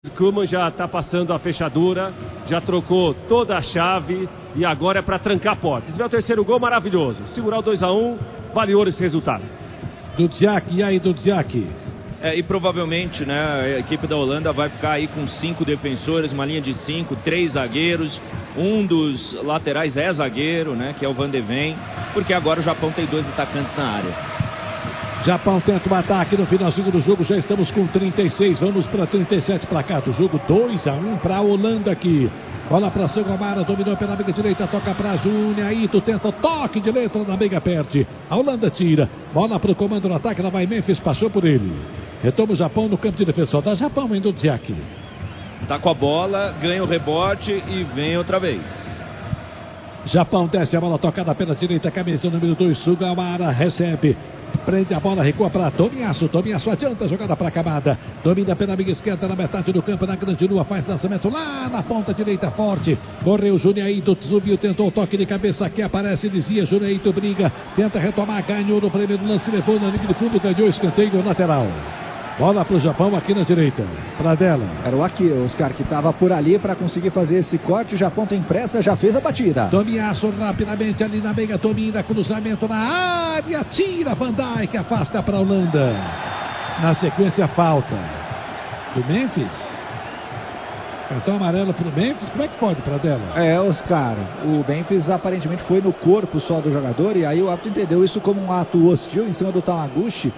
Koeman já está passando a fechadura, já trocou toda a chave e agora é para trancar a porta. Se tiver o terceiro gol, maravilhoso. Segurar o 2-1, vale ouro esse resultado. Dudziak, e aí, Dudziak? E provavelmente, né, a equipe da Holanda vai ficar aí com 5 defensores, uma linha de 5, 3 zagueiros, um dos laterais é zagueiro, né, que é o Van de Ven, porque agora o Japão tem 2 atacantes na área. Japão tenta um ataque no finalzinho do jogo, já estamos com 36, vamos para 37 para cá do jogo, 2-1 para a Holanda aqui. Bola para Sangomara, dominou pela meia direita, toca para Júnior, Aito tenta toque de letra na meia, perde. A Holanda tira, bola para o comando no ataque, lá vai Memphis, passou por ele. Retoma o Japão no campo de defesa da Japão, em Dudziak. Tá com a bola, ganha o rebote e vem outra vez. Japão desce a bola tocada pela direita, camisa número 2, Sugawara recebe. Prende a bola, recua para Tomiasso. Tomiasso adianta a jogada para a Camada. Domina pela meia esquerda na metade do campo, na grande lua. Faz lançamento lá na ponta direita, forte. Correu Juniaito, subiu, tentou o toque de cabeça. Aqui aparece, dizia Juniaito, briga. Tenta retomar, ganhou no primeiro lance, levou na linha de fundo, ganhou escanteio lateral. Bola para o Japão aqui na direita. Pradella. Era o Aki, Oscar, que estava por ali para conseguir fazer esse corte. O Japão tem pressa, já fez a batida. Tomiasso rapidamente ali na meia, domina, cruzamento na área, tira Van Dijk, afasta para a Holanda. Na sequência, falta do Memphis. Cartão amarelo para o Memphis, como é que pode, Pradella? Oscar, o Memphis aparentemente foi no corpo só do jogador e aí o árbitro entendeu isso como um ato hostil em cima do Tamaguchi.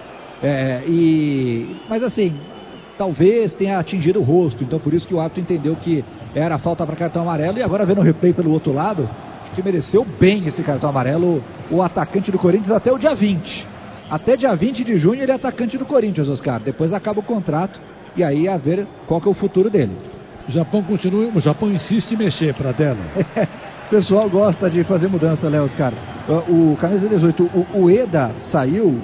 Mas assim, talvez tenha atingido o rosto, então por isso que o árbitro entendeu que era falta para cartão amarelo. E agora vendo o replay pelo outro lado, acho que mereceu bem esse cartão amarelo o atacante do Corinthians até o dia 20. Até dia 20 de junho ele é atacante do Corinthians, Oscar. Depois acaba o contrato e aí a ver qual que é o futuro dele. O Japão continua, o Japão insiste em mexer, Pradella. O pessoal gosta de fazer mudança, Léo, Oscar. O camisa 18, o Ueda saiu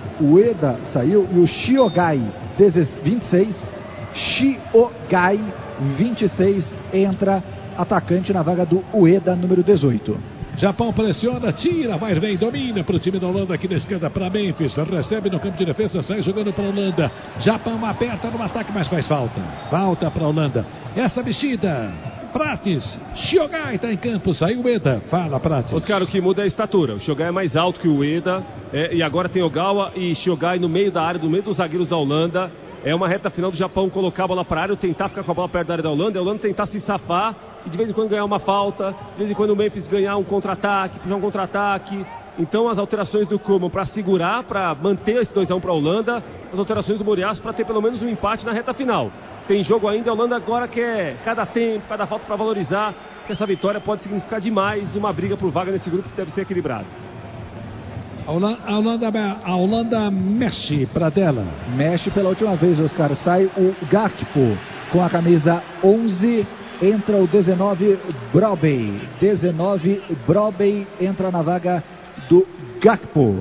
e o Shiogai 26, Shiogai 26 entra atacante na vaga do Ueda número 18. Japão pressiona, tira, vai bem, domina para o time da Holanda aqui na esquerda para Memphis, recebe no campo de defesa, sai jogando para a Holanda. Japão aperta no ataque, mas faz falta. Falta para a Holanda. Essa mexida. Prates, Shiogai está em campo, saiu o Ueda. Fala, Prates. Oscar, o que muda é a estatura. O Shiogai é mais alto que o Ueda, e agora tem Ogawa e Shiogai no meio da área, no meio dos zagueiros da Holanda. É uma reta final do Japão colocar a bola para a área, tentar ficar com a bola perto da área da Holanda, e a Holanda tentar se safar e de vez em quando ganhar uma falta, de vez em quando o Memphis ganhar um contra-ataque, puxar um contra-ataque. Então as alterações do Koeman para segurar, para manter esse 2-1 para a Holanda, as alterações do Moriaço para ter pelo menos um empate na reta final. Tem jogo ainda, a Holanda agora quer cada tempo, cada falta para valorizar, que essa vitória pode significar demais uma briga por vaga nesse grupo que deve ser equilibrado. A Holanda mexe, Pradella. Mexe pela última vez, Oscar. Sai o Gakpo com a camisa 11, entra o 19, Brobbey. 19, Brobbey entra na vaga do Gakpo.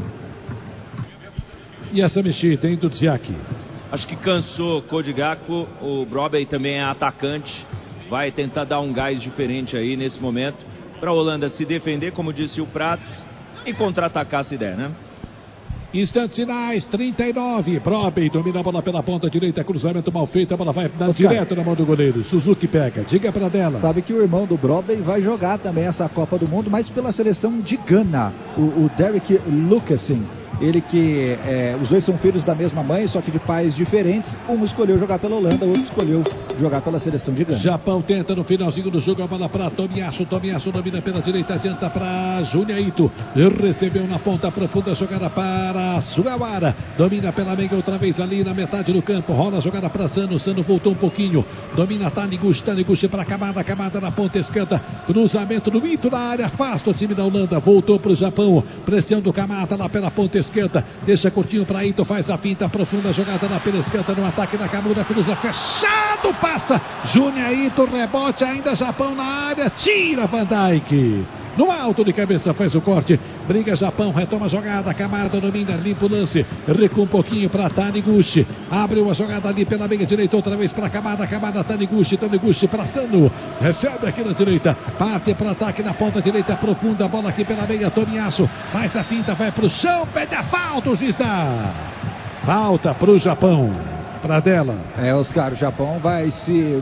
E essa mexida, hein, Dudziak? Acho que cansou Cody Gakpo, o Brobbey também é atacante, vai tentar dar um gás diferente aí nesse momento, para a Holanda se defender, como disse o Prates, e contra-atacar se der, né? Instantes finais, 39, Brobbey domina a bola pela ponta direita, cruzamento mal feito, a bola vai direto na mão do goleiro, Suzuki pega, diga para dela. Sabe que o irmão do Brobbey vai jogar também essa Copa do Mundo, mas pela seleção de Gana, o Derek Lucasen. Ele que os dois são filhos da mesma mãe, só que de pais diferentes. Um escolheu jogar pela Holanda, o outro escolheu jogar pela seleção de Gana. Japão tenta no finalzinho do jogo a bola para Tomiasso. Tomiasso domina pela direita, adianta para Juniaito. Recebeu na ponta profunda, jogada para Sugawara. Domina pela meia outra vez ali na metade do campo. Rola a jogada para Sano. Sano voltou um pouquinho. Domina Taniguchi para Camada. Camada na ponta esquerda. Cruzamento no Ito na área. Afasta o time da Holanda. Voltou para o Japão. Pressão do Camada lá pela ponta esquerda. Deixa curtinho para Ito, faz a finta profunda, jogada na pela esquerda no ataque da Camada, cruza fechado, passa Júnior Ito, rebote ainda, Japão na área, tira Van Dijk. No alto de cabeça faz o corte, briga Japão, retoma a jogada, Camada domina, limpa o lance, recua um pouquinho para Taniguchi, abre uma jogada ali pela meia direita, outra vez para Camada, Taniguchi para Sano, recebe aqui na direita, parte para ataque na ponta direita profunda, bola aqui pela meia, Tomiasso, faz a finta, vai para o chão, pede a falta, o juiz dá. Falta para o Japão, Pradella. Oscar, o Japão vai se